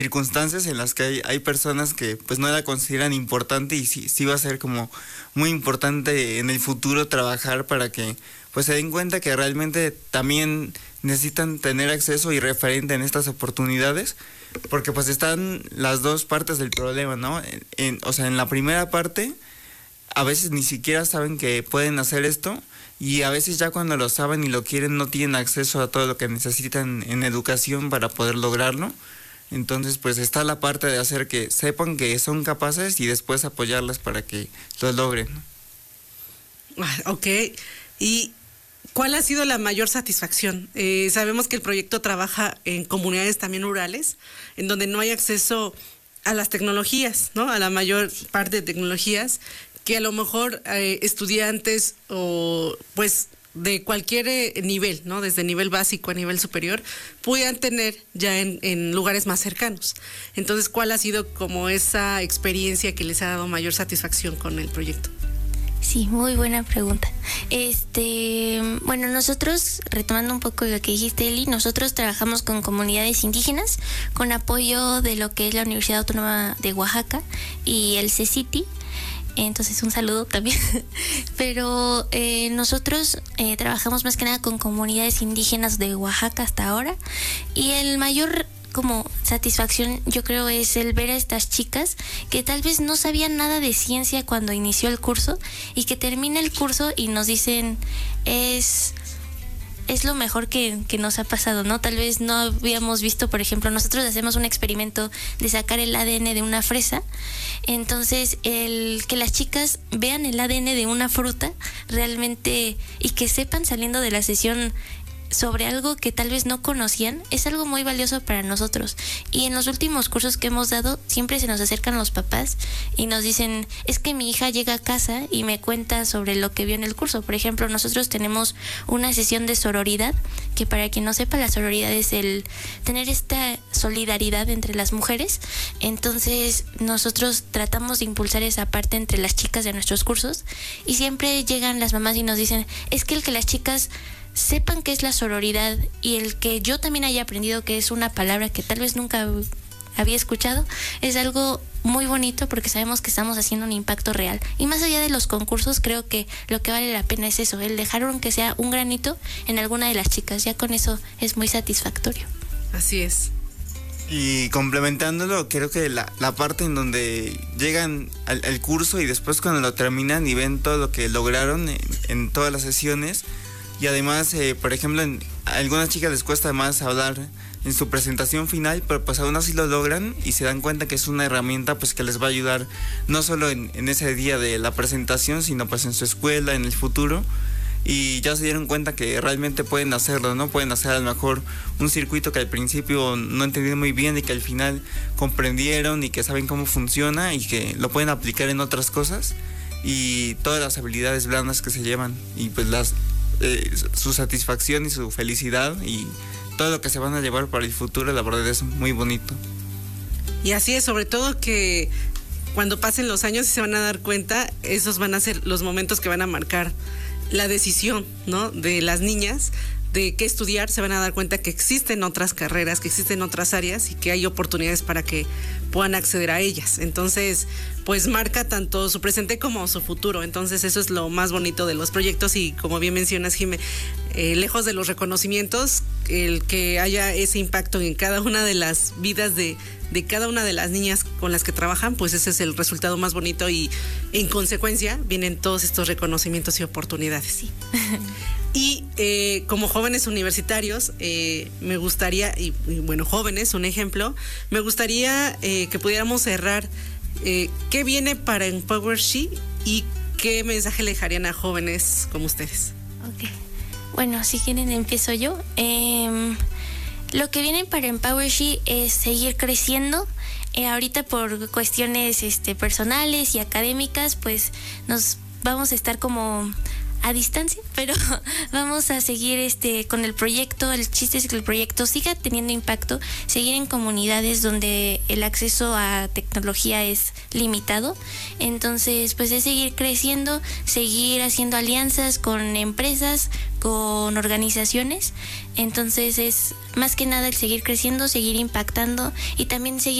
circunstancias en las que hay personas que pues no la consideran importante y sí va a ser como muy importante en el futuro trabajar para que pues se den cuenta que realmente también necesitan tener acceso y referente en estas oportunidades, porque pues están las dos partes del problema, ¿no? O sea, en la primera parte a veces ni siquiera saben que pueden hacer esto, y a veces ya cuando lo saben y lo quieren no tienen acceso a todo lo que necesitan en educación para poder lograrlo. Entonces, pues está la parte de hacer que sepan que son capaces y después apoyarlas para que lo logren, ¿no? Ok. ¿Y cuál ha sido la mayor satisfacción? Sabemos que el proyecto trabaja en comunidades también rurales, en donde no hay acceso a las tecnologías, ¿no? A la mayor parte de tecnologías que a lo mejor estudiantes o pues de cualquier nivel, ¿no? Desde nivel básico a nivel superior, puedan tener ya en lugares más cercanos. Entonces, ¿cuál ha sido como esa experiencia que les ha dado mayor satisfacción con el proyecto? Sí, muy buena pregunta. Bueno, nosotros, retomando un poco lo que dijiste, Eli, nosotros trabajamos con comunidades indígenas, con apoyo de lo que es la Universidad Autónoma de Oaxaca y el CECITI. Entonces un saludo también. Pero nosotros trabajamos más que nada con comunidades indígenas de Oaxaca hasta ahora, y el mayor como satisfacción yo creo es el ver a estas chicas que tal vez no sabían nada de ciencia cuando inició el curso, y que termina el curso y nos dicen es lo mejor que nos ha pasado, ¿no? Tal vez no habíamos visto, por ejemplo, nosotros hacemos un experimento de sacar el ADN de una fresa. Entonces, el que las chicas vean el ADN de una fruta realmente, y que sepan saliendo de la sesión sobre algo que tal vez no conocían, es algo muy valioso para nosotros. Y en los últimos cursos que hemos dado, siempre se nos acercan los papás y nos dicen, es que mi hija llega a casa y me cuenta sobre lo que vio en el curso. Por ejemplo, nosotros tenemos una sesión de sororidad, que para quien no sepa, la sororidad es el tener esta solidaridad entre las mujeres. Entonces, nosotros tratamos de impulsar esa parte entre las chicas de nuestros cursos, y siempre llegan las mamás y nos dicen, es que el que las chicas sepan qué es la sororidad, y el que yo también haya aprendido que es una palabra que tal vez nunca había escuchado, es algo muy bonito, porque sabemos que estamos haciendo un impacto real. Y más allá de los concursos, creo que lo que vale la pena es eso, el dejar aunque sea un granito en alguna de las chicas. Ya con eso es muy satisfactorio. Así es. Y complementándolo, creo que la parte en donde llegan al curso y después cuando lo terminan y ven todo lo que lograron en todas las sesiones. Y además, por ejemplo, a algunas chicas les cuesta más hablar en su presentación final, pero pues aún así lo logran y se dan cuenta que es una herramienta pues que les va a ayudar no solo en ese día de la presentación, sino pues en su escuela, en el futuro. Y ya se dieron cuenta que realmente pueden hacerlo, ¿no? Pueden hacer a lo mejor un circuito que al principio no entendieron muy bien y que al final comprendieron y que saben cómo funciona y que lo pueden aplicar en otras cosas, y todas las habilidades blandas que se llevan y pues su satisfacción y su felicidad y todo lo que se van a llevar para el futuro, la verdad es muy bonito. Y así es, sobre todo que cuando pasen los años y se van a dar cuenta, esos van a ser los momentos que van a marcar la decisión, ¿no?, de las niñas de qué estudiar. Se van a dar cuenta que existen otras carreras, que existen otras áreas y que hay oportunidades para que puedan acceder a ellas. Entonces, pues marca tanto su presente como su futuro. Entonces, eso es lo más bonito de los proyectos, y como bien mencionas, Jimé, lejos de los reconocimientos, el que haya ese impacto en cada una de las vidas de cada una de las niñas con las que trabajan, pues ese es el resultado más bonito, y en consecuencia vienen todos estos reconocimientos y oportunidades. Sí. Y como jóvenes universitarios, me gustaría, y bueno, jóvenes, un ejemplo, me gustaría que pudiéramos cerrar qué viene para Empower She y qué mensaje le dejarían a jóvenes como ustedes. Ok, bueno, si quieren empiezo yo. Lo que viene para Empower She es seguir creciendo. Ahorita por cuestiones personales y académicas, pues nos vamos a estar como a distancia, pero vamos a seguir con el proyecto. El chiste es que el proyecto siga teniendo impacto, seguir en comunidades donde el acceso a tecnología es limitado. Entonces, pues es seguir creciendo, seguir haciendo alianzas con empresas, con organizaciones. Entonces es más que nada el seguir creciendo, seguir impactando y también seguir